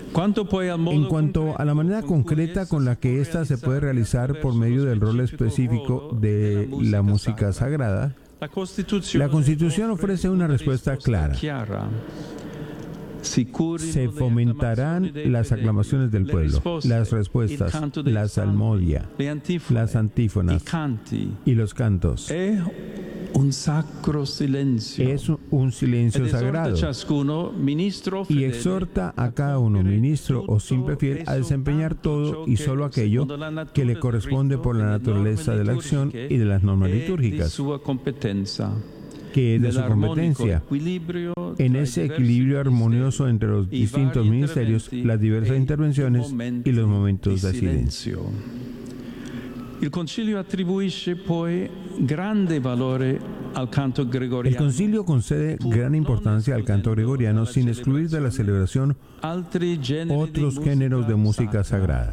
En cuanto a la manera concreta con la que ésta se puede realizar por medio del rol específico de la música sagrada, la Constitución ofrece una respuesta clara. Se fomentarán las aclamaciones del pueblo, las respuestas, la salmodia, las antífonas y los cantos. Es un silencio sagrado y exhorta a cada uno, ministro o simple fiel, a desempeñar todo y solo aquello que le corresponde por la naturaleza de la acción y de las normas litúrgicas, que es de su competencia. En ese equilibrio armonioso entre los distintos ministerios, las diversas intervenciones y los momentos de silencio. Il Concilio attribuisce poi grande valore al canto El gregoriano. concilio concede gran importancia al canto gregoriano sin excluir de la celebración otros géneros de música sagrada.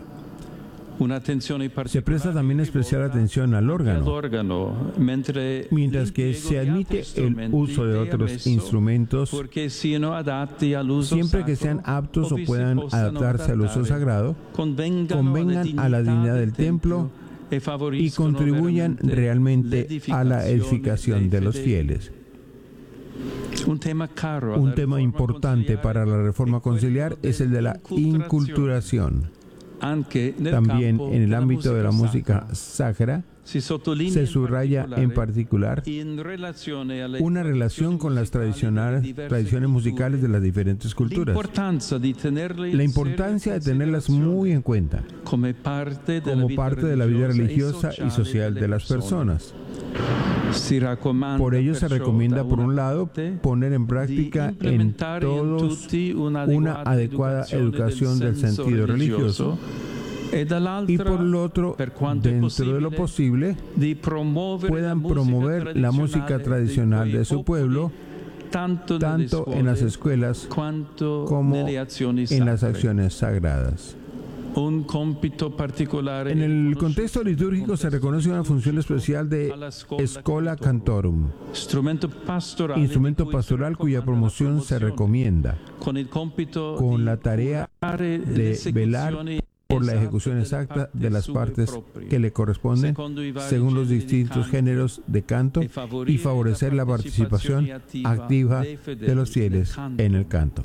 Se presta también especial atención al órgano, mientras que se admite el uso de otros instrumentos siempre que sean aptos o puedan adaptarse al uso sagrado, convengan a la dignidad del templo y contribuyan realmente a la edificación de los fieles. Un tema importante para la reforma conciliar es el de la inculturación. También en el ámbito de la música sacra se subraya en particular una relación con las tradiciones musicales de las diferentes culturas. La importancia de tenerlas muy en cuenta como parte de la vida religiosa y social de las personas. Por ello se recomienda, por un lado, poner en práctica en todos una adecuada educación del sentido religioso y por el otro, dentro de lo posible, puedan promover la música tradicional de su pueblo, tanto en las escuelas como en las acciones sagradas. En el contexto litúrgico se reconoce una función especial de Schola Cantorum, instrumento pastoral cuya promoción se recomienda, con la tarea de velar por la ejecución exacta de las partes que le corresponden según los distintos géneros de canto y favorecer la participación activa de los fieles en el canto.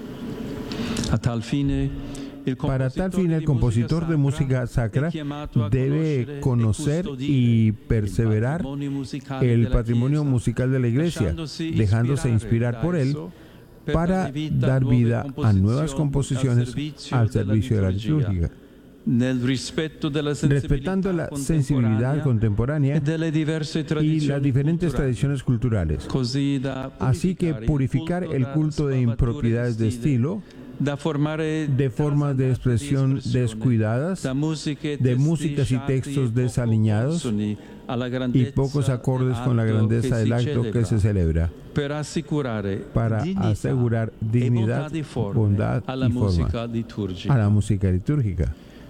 Para tal fin, el compositor de música sacra debe conocer y perseverar el patrimonio musical de la Iglesia, dejándose inspirar por él para dar vida a nuevas composiciones al servicio de la liturgia, respetando la sensibilidad contemporánea y las diferentes tradiciones culturales. Así que purificar el culto de impropiedades de estilo, de formas de expresión descuidadas, de músicas y textos desaliñados y pocos acordes con la grandeza del acto que se celebra, para asegurar dignidad, bondad y forma a la música litúrgica.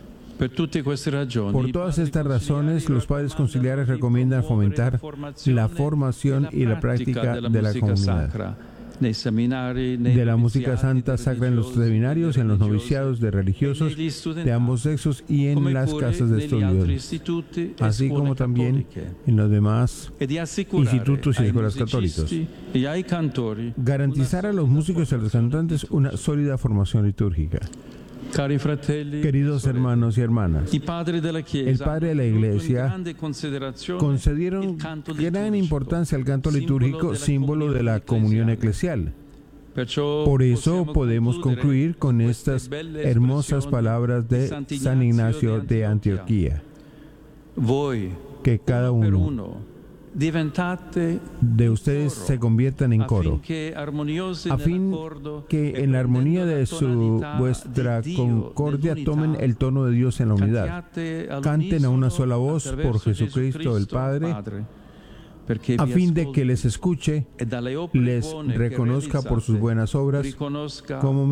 Por todas estas razones, los padres conciliares recomiendan fomentar la formación y la práctica de la comunidad de la música santa sacra en los seminarios, en los noviciados de religiosos de ambos sexos y en las casas de estudios, así como también en los demás institutos y escuelas católicas. Garantizar a los músicos y a los cantantes una sólida formación litúrgica. Queridos hermanos y hermanas, el Padre de la Iglesia concedieron gran importancia al canto litúrgico, símbolo de la comunión eclesial. Por eso podemos concluir con estas hermosas palabras de San Ignacio de Antioquía: que cada uno de ustedes se conviertan en coro, a fin que en la armonía de vuestra concordia tomen el tono de Dios en la unidad, canten a una sola voz por Jesucristo el Padre, a fin de que les escuche, les reconozca por sus buenas obras como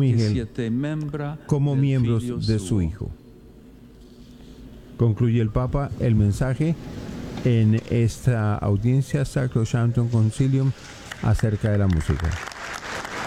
miembros de su Hijo. Concluye el Papa el mensaje en esta audiencia Sacrosanctum Concilium acerca de la música.